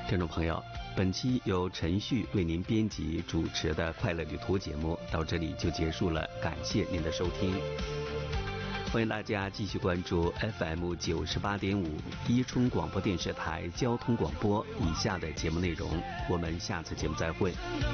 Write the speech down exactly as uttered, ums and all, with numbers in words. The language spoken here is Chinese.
听众朋友，本期由陈旭为您编辑主持的快乐旅途节目到这里就结束了，感谢您的收听。欢迎大家继续关注 F M 九十八点五伊春广播电视台交通广播以下的节目内容，我们下次节目再会。